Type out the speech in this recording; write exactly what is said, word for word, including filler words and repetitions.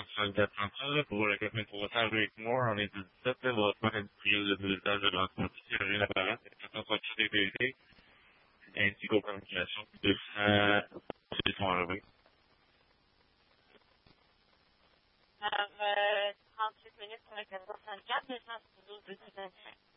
soixante-quatre centrales pour le quatre mille trois cents Rickmore en est dix-sept, votre point industriel de pilotage de lancement rien apparent, sept cent soixante D P T, ainsi qu'aux communications, deux cents c'est son enlevé. Alors, euh, trente-huit minutes pour le quatre cent soixante-quatre, deux cent douze, deux cent vingt-cinq.